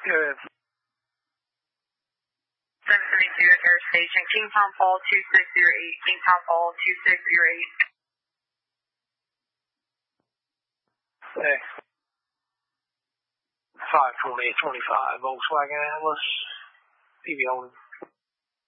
Good. 732 Air Station, King Tom Fall 2608, King Tom Fall 2608. Hey. 52825 Volkswagen Atlas. PV only.